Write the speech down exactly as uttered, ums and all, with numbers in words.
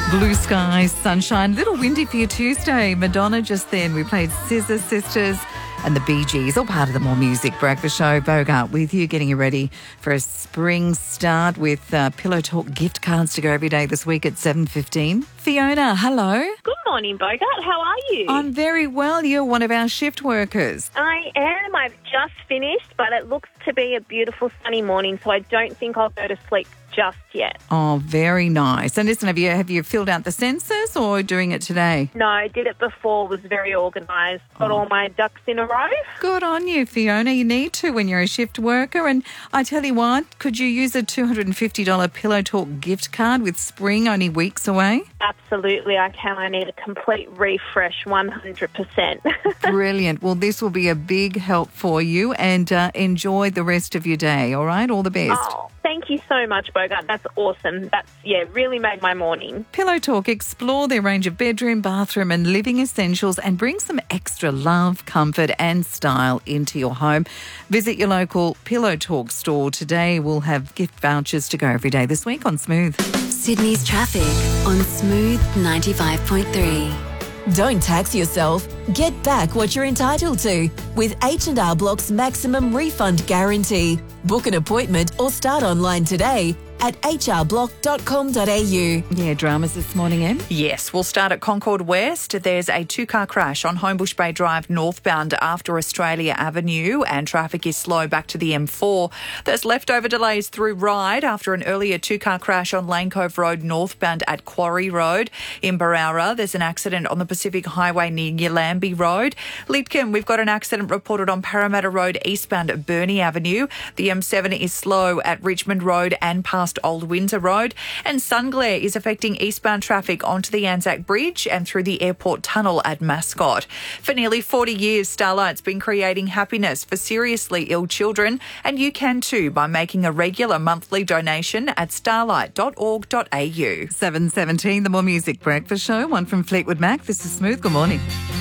Blue skies, sunshine, little windy for your Tuesday. Madonna just then. We played Scissor Sisters and the Bee Gees, all part of the More Music Breakfast Show. Bogart with you, getting you ready for a spring start with uh, Pillow Talk gift cards to go every day this week at seven fifteen. Fiona, hello. Good morning, Bogart. How are you? I'm very well. You're one of our shift workers. I am. I've just finished, but it looks to be a beautiful sunny morning, so I don't think I'll go to sleep just yet. Oh, very nice. And listen, have you have you filled out the census or doing it today? No, I did it before, was very organised, got Oh. all my ducks in a row. Good on you, Fiona. You need to when you're a shift worker. And I tell you what, could you use a two hundred fifty dollars Pillow Talk gift card with spring only weeks away? Absolutely, I can. I need a complete refresh, one hundred percent. Brilliant. Well, this will be a big help for you, and uh, enjoy the rest of your day, all right? All the best. Oh, thank you so much, Bogart. That's awesome. That's, yeah, really made my morning. Pillow Talk, explore their range of bedroom, bathroom and living essentials and bring some extra love, comfort and style into your home. Visit your local Pillow Talk store today. We'll have gift vouchers to go every day this week on Smooth. Sydney's traffic on Smooth ninety-five point three. Don't tax yourself. Get back what you're entitled to with H and R Block's maximum refund guarantee. Book an appointment or start online today at h r block dot com dot a u. Yeah, dramas this morning, Em? Yes, we'll start at Concord West. There's a two-car crash on Homebush Bay Drive northbound after Australia Avenue, and traffic is slow back to the M four. There's leftover delays through Ryde after an earlier two-car crash on Lane Cove Road northbound at Quarry Road. In Barara, there's an accident on the Pacific Highway near Yalambee Road. Lidcombe, we've got an accident reported on Parramatta Road eastbound at Burnie Avenue. The M seven is slow at Richmond Road and past Old Windsor Road, and sun glare is affecting eastbound traffic onto the Anzac Bridge and through the airport tunnel at Mascot. For nearly forty years, Starlight's been creating happiness for seriously ill children, and you can too by making a regular monthly donation at starlight dot org dot a u. seven seventeen, the More Music Breakfast Show. One from Fleetwood Mac. This is Smooth. Good morning.